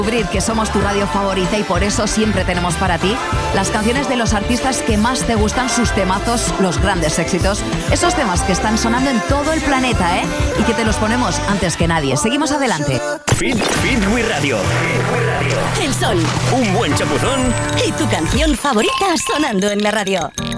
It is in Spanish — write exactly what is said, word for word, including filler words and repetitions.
Descubrir que somos tu radio favorita y por eso siempre tenemos para ti las canciones de los artistas que más te gustan, sus temazos, los grandes éxitos, esos temas que están sonando en todo el planeta, ¿eh? Y que te los ponemos antes que nadie. Seguimos adelante. Fit, Fit We Radio. El sol. Un buen chapuzón. Y tu canción favorita sonando en la radio.